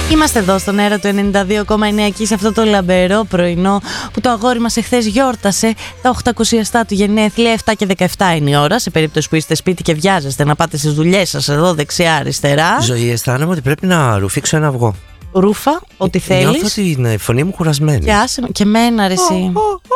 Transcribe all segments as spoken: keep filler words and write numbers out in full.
Είμαστε εδώ στον αέρα του ενενήντα δύο κόμμα εννέα εκεί σε αυτό το λαμπερό πρωινό που το αγόρι μας εχθές γιόρτασε τα ογδακοσιαστά του γενέθλια. Εφτά και δεκαεπτά είναι η ώρα, σε περίπτωση που είστε σπίτι και βιάζεστε να πάτε στις δουλειές σας εδώ δεξιά-αριστερά. Ζωή, αισθάνομαι ότι πρέπει να ρουφήξω ένα αυγό. Ρούφα, ό,τι θέλεις. Νιώθω την φωνή μου κουρασμένη. Και άσε με, και μένα ρε εσύ.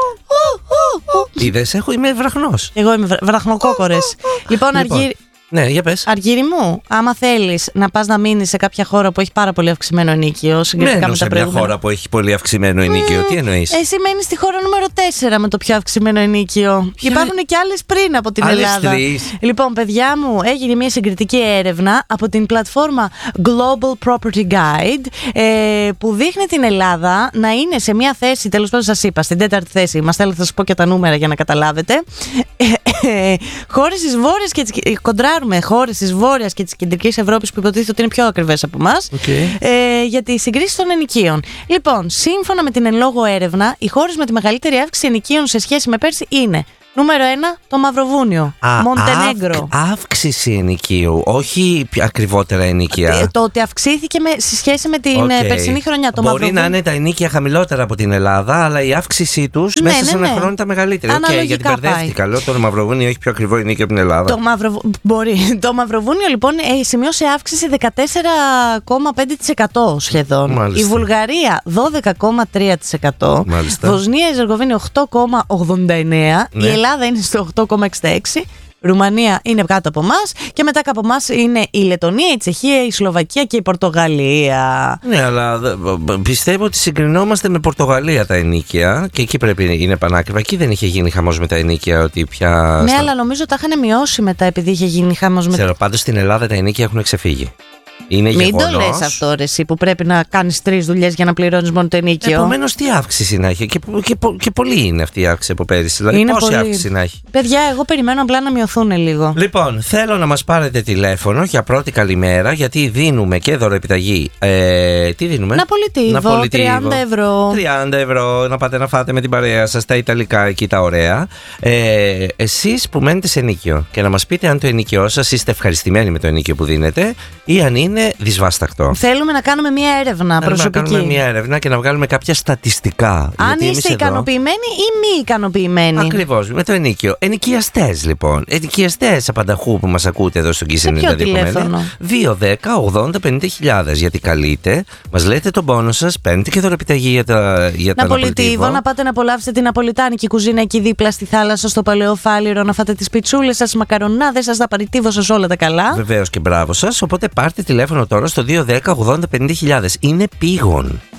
Είδες, έχω, είμαι βραχνός. Εγώ είμαι βρα, βραχνοκόκορες. Λοιπόν, Λοιπόν. Αργύρι, Ναι, για πες. Αργύρι μου, άμα θέλεις να πας να μείνεις σε κάποια χώρα που έχει πάρα πολύ αυξημένο ενίκιο συγκριτικά Μένω με τα σε μια προηγούμενα. χώρα που έχει πολύ αυξημένο ενίκιο. Τι εννοείς? Εσύ μένεις στη χώρα νούμερο τέσσερα με το πιο αυξημένο ενίκιο. Ποια- Υπάρχουν και άλλες πριν από την Άλλες Ελλάδα. τρεις. Λοιπόν, παιδιά μου, έγινε μια συγκριτική έρευνα από την πλατφόρμα Global Property Guide ε, που δείχνει την Ελλάδα να είναι σε μια θέση, τέλος πάντων σας είπα, στην τέταρτη θέση. Μας θέλετε να σας πω και τα νούμερα για να καταλάβετε. Ε, ε, χώρες της Βόρειας και της, κοντράρουμε χώρες της Βόρειας και της Κεντρικής Ευρώπης που υποτίθεται ότι είναι πιο ακριβές από εμάς Okay. ε, για τη συγκρίση των ενοικίων. Λοιπόν, σύμφωνα με την εν λόγω έρευνα, οι χώρες με τη μεγαλύτερη αύξηση ενοικίων σε σχέση με πέρσι είναι νούμερο ένα το Μαυροβούνιο, Α, Μοντενέγκρο. αύκ- αύξηση ενοικίου, όχι πιο ακριβότερα ενοικία. Ε, Το ότι αυξήθηκε με, σε σχέση με την Οκ. ε, περσινή χρονιά. Το Μπορεί Μαυροβούνιο. να είναι τα ενίκια χαμηλότερα από την Ελλάδα, αλλά η αύξησή τους Ναι, μέσα ναι, σε ένα ναι. χρόνο ήταν μεγαλύτερη. Οκ, Αναλογικά γιατί μπερδεύτηκα. Λέω το Μαυροβούνιο έχει πιο ακριβό ενίκιο από την Ελλάδα. Το, Μαυρο... Μπορεί. Το Μαυροβούνιο λοιπόν ε, σημείωσε αύξηση δεκατέσσερα κόμμα πέντε τοις εκατό σχεδόν. Μάλιστα. Η Βουλγαρία δώδεκα κόμμα τρία τοις εκατό. Μάλιστα. Βοσνία Ερζεγοβίνη οκτώ κόμμα ογδόντα εννέα. Ναι. Η Ελλάδα είναι στο οκτώ κόμμα εξήντα έξι. Ρουμανία είναι κάτω από εμάς. Και μετά από εμάς είναι η Λετωνία, η Τσεχία, η Σλοβακία και η Πορτογαλία. Ναι, αλλά δε- πιστεύω ότι συγκρινόμαστε με Πορτογαλία τα ενίκια και εκεί πρέπει να είναι πανάκριβα. Εκεί δεν είχε γίνει χαμός με τα ενίκια, ότι πια. Ναι, στα- αλλά νομίζω τα είχαν μειώσει μετά επειδή είχε γίνει χάμος με. Ξέρω, πάντως στην Ελλάδα τα ενίκια έχουν ξεφύγει. Είναι Μην το γεγονός. λες αυτό ρε εσύ που πρέπει να κάνεις τρεις δουλειές για να πληρώνεις μόνο το ενίκιο. Επομένως, τι αύξηση να έχει. Και, και, και πολύ είναι αυτή η αύξηση από πέρυσι. Δηλαδή, Είναι πόση πολύ. αύξηση να έχει. Παιδιά, εγώ περιμένω απλά να μειωθούν λίγο. Λοιπόν, θέλω να μας πάρετε τηλέφωνο για πρώτη καλημέρα, γιατί δίνουμε και δωροεπιταγή. Ε, τι δίνουμε? Ναπολιτίβο, τριάντα ευρώ. τριάντα ευρώ, να πάτε να φάτε με την παρέα σας τα ιταλικά εκεί τα ωραία. Ε, εσείς που μένετε σε ενοίκιο και να μας πείτε αν το ενοίκιό σας είστε ευχαριστημένοι με το ενοίκιο που δίνετε ή αν είναι δυσβάστακτο. Θέλουμε να κάνουμε μια έρευνα Θέλουμε προσωπική. να κάνουμε μια έρευνα και να βγάλουμε κάποια στατιστικά. Αν Γιατί εμείς είστε εδώ- ικανοποιημένοι ή μη ικανοποιημένοι. Ακριβώς, με το ενοίκιο. Ενοικιαστές λοιπόν. Ενοικιαστές απανταχού που μας ακούτε εδώ στον Kiss Σε ποιο ενενήντα δύο κόμμα εννέα. τηλέφωνο? δύο δέκα ογδόντα πενήντα χιλιάδες. Γιατί καλείτε, μας λέτε τον πόνο σας, παίρνετε και δωρεπιταγή για τα, για τα Ναπολιτίβο, Ναπολιτίβο. να πάτε να απολαύσετε την ναπολιτάνικη κουζίνα εκεί δίπλα στη θάλασσα, στο παλαιό Φάληρο, να φάτε τις πιτσούλες σας, μακαρονάδες σας, τα παριτίβο σας, όλα τα καλά. Βεβαίως και μπράβο σας. Οπότε πάρτε τηλέφωνο τώρα στο δύο δέκα ογδόντα πενήντα χιλιάδες. Είναι πήγον.